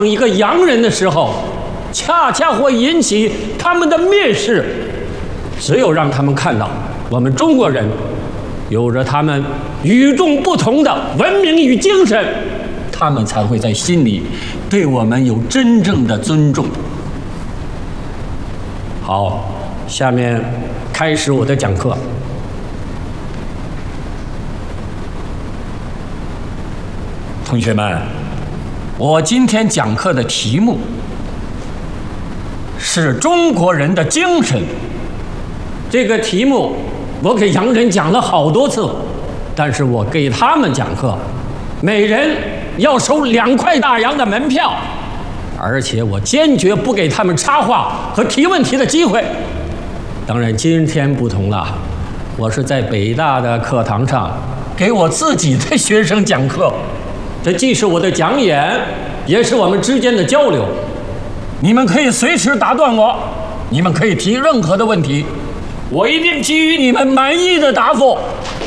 一个洋人的时候，恰恰会引起他们的蔑视。只有让他们看到我们中国人有着他们与众不同的文明与精神，他们才会在心里对我们有真正的尊重。好，下面开始我的讲课。同学们，我今天讲课的题目是中国人的精神。这个题目我给洋人讲了好多次，但是我给他们讲课，每人要收2块大洋的门票，而且我坚决不给他们插话和提问题的机会。当然今天不同了，我是在北大的课堂上给我自己的学生讲课，这既是我的讲演，也是我们之间的交流。你们可以随时打断我，你们可以提任何的问题，我一定给予你们满意的答复。